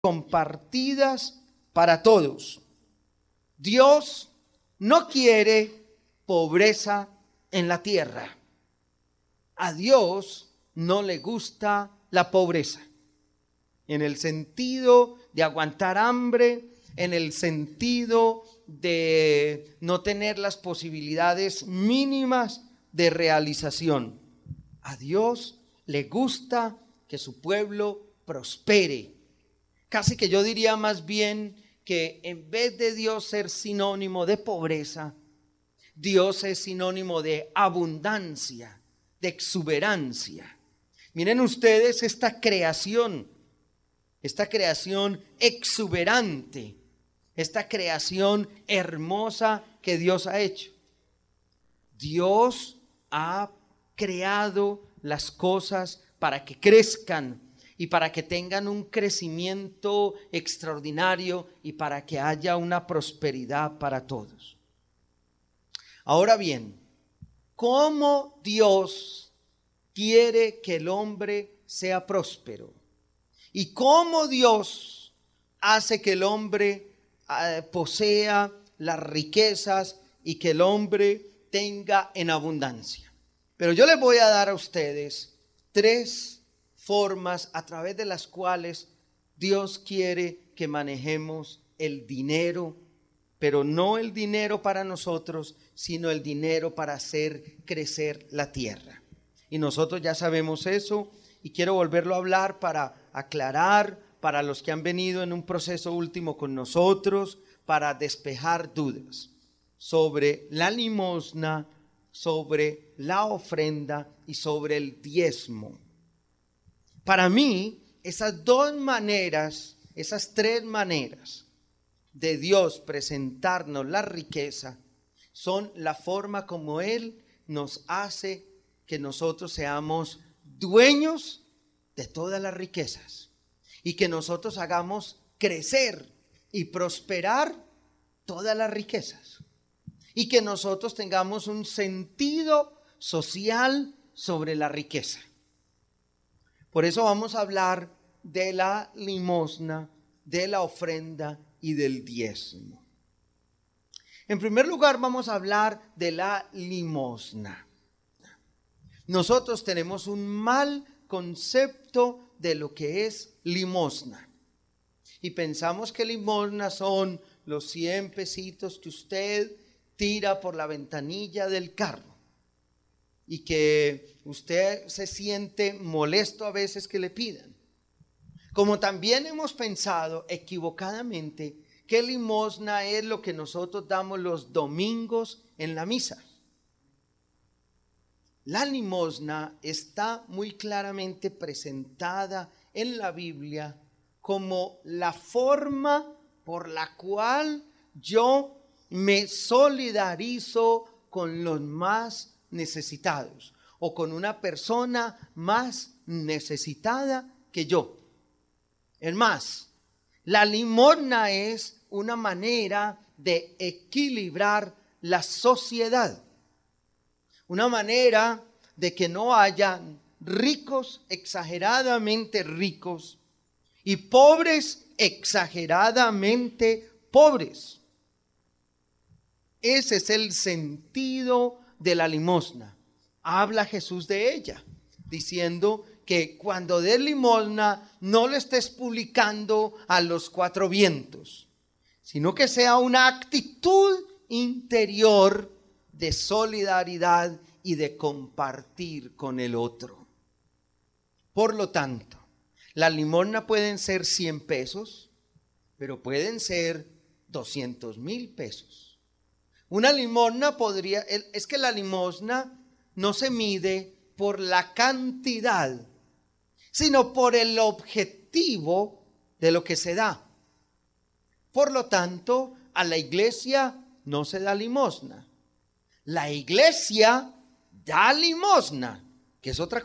compartidas para todos. Dios no quiere pobreza en la tierra. A Dios no le gusta la pobreza, en el sentido de aguantar hambre, en el sentido de no tener las posibilidades mínimas de realización. A Dios le gusta que su pueblo prospere. Casi que yo diría más bien que en vez de Dios ser sinónimo de pobreza, Dios es sinónimo de abundancia, de exuberancia. Miren ustedes esta creación exuberante, esta creación hermosa que Dios ha hecho. Dios ha creado las cosas para que crezcan y para que tengan un crecimiento extraordinario y para que haya una prosperidad para todos. Ahora bien, ¿cómo Dios quiere que el hombre sea próspero? ¿Y cómo Dios hace que el hombre posea las riquezas y que el hombre tenga en abundancia? Pero yo les voy a dar a ustedes 3 formas a través de las cuales Dios quiere que manejemos el dinero, pero no el dinero para nosotros, sino el dinero para hacer crecer la tierra. Y nosotros ya sabemos eso, y quiero volverlo a hablar para aclarar para los que han venido en un proceso último con nosotros, para despejar dudas sobre la limosna, sobre la ofrenda y sobre el diezmo. Para mí, esas 2 maneras, esas 3 maneras de Dios presentarnos la riqueza son la forma como Él nos hace que nosotros seamos dueños de todas las riquezas y que nosotros hagamos crecer y prosperar todas las riquezas y que nosotros tengamos un sentido social sobre la riqueza. Por eso vamos a hablar de la limosna, de la ofrenda y del diezmo. En primer lugar, vamos a hablar de la limosna. Nosotros tenemos un mal concepto de lo que es limosna. Y pensamos que limosna son los 100 pesitos que usted tira por la ventanilla del carro. Y que usted se siente molesto a veces que le pidan. Como también hemos pensado equivocadamente que limosna es lo que nosotros damos los domingos en la misa. La limosna está muy claramente presentada en la Biblia como la forma por la cual yo me solidarizo con los más necesitados o con una persona más necesitada que yo. Es más, la limosna es una manera de equilibrar la sociedad, una manera de que no haya ricos exageradamente ricos y pobres exageradamente pobres. Ese es el sentido de la limosna. Habla Jesús de ella, diciendo que cuando des limosna no le estés publicando a los 4 vientos, sino que sea una actitud interior de solidaridad y de compartir con el otro. Por lo tanto, la limosna pueden ser 100 pesos, pero pueden ser 200,000 pesos. Una limosna es que la limosna no se mide por la cantidad, sino por el objetivo de lo que se da. Por lo tanto, a la iglesia no se da limosna. La iglesia da limosna, que es otra